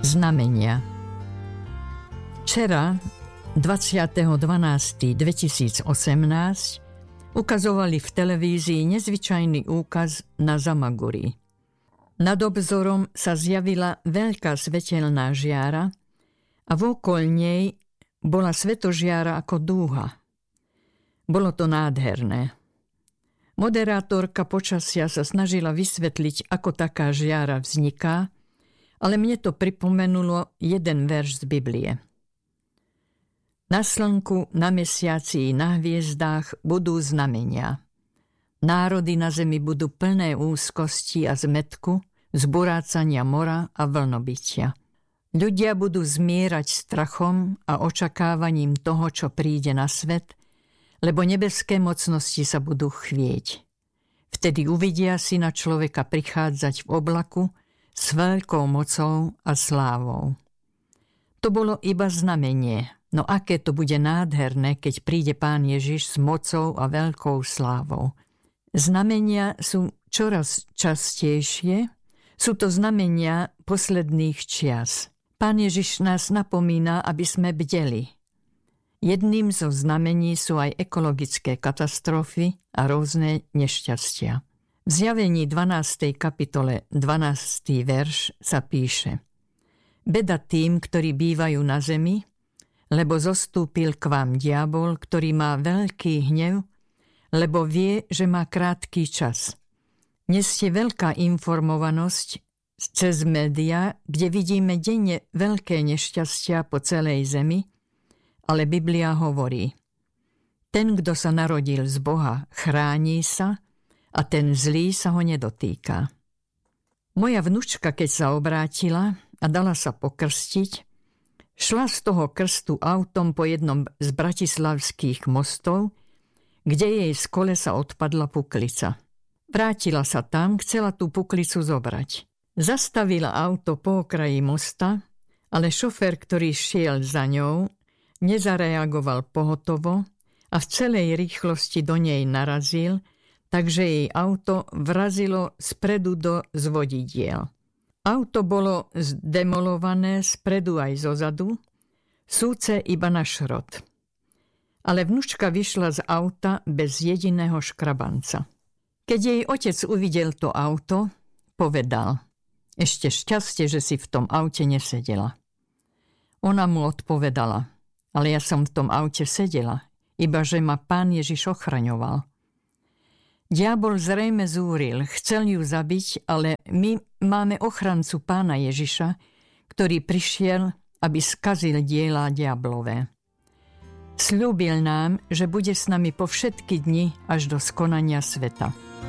Znamenia. Včera, 20.12.2018, ukazovali v televízii nezvyčajný úkaz na Zamaguri. Nad obzorom sa zjavila veľká svetelná žiara a vôkol nej bola svetožiara ako dúha. Bolo to nádherné. Moderátorka počasia sa snažila vysvetliť, ako taká žiara vzniká, ale mne to pripomenulo jeden verš z Biblie. Na slnku, na mesiaci i na hviezdách budú znamenia. Národy na zemi budú plné úzkosti a zmätku, zburácania mora a vlnobytia. Ľudia budú zmierať strachom a očakávaním toho, čo príde na svet, lebo nebeské mocnosti sa budú chvieť. Vtedy uvidia Syna človeka prichádzať v oblaku s veľkou mocou a slávou. To bolo iba znamenie, no aké to bude nádherné, keď príde Pán Ježiš s mocou a veľkou slávou. Znamenia sú čoraz častejšie, sú to znamenia posledných čias. Pán Ježiš nás napomína, aby sme bdeli. Jedným zo znamení sú aj ekologické katastrofy a rôzne nešťastia. V Zjavení 12. kapitole 12. verš sa píše: Beda tým, ktorí bývajú na zemi, lebo zostúpil k vám diabol, ktorý má veľký hnev, lebo vie, že má krátky čas. Nesie veľká informovanosť cez médiá, kde vidíme denne veľké nešťastia po celej zemi, ale Biblia hovorí: ten, kto sa narodil z Boha, chráni sa a ten zlý sa ho nedotýka. Moja vnučka, keď sa obrátila a dala sa pokrstiť, šla z toho krstu autom po jednom z bratislavských mostov, kde jej z kolesa odpadla puklica. Vrátila sa tam, chcela tú puklicu zobrať. Zastavila auto po okraji mosta, ale šofér, ktorý šiel za ňou, nezareagoval pohotovo a v celej rýchlosti do nej narazil, takže jej auto vrazilo spredu do zvodidiel. Auto bolo zdemolované spredu aj zozadu, súce iba na šrot. Ale vnučka vyšla z auta bez jediného škrabanca. Keď jej otec uvidel to auto, povedal: ešte šťastie, že si v tom aute nesedela. Ona mu odpovedala: ale ja som v tom aute sedela, iba že ma Pán Ježiš ochraňoval. Diabol zrejme zúril, chcel ju zabiť, ale my máme ochrancu Pána Ježiša, ktorý prišiel, aby skazil diela diablové. Sľúbil nám, že bude s nami po všetky dni až do skonania sveta.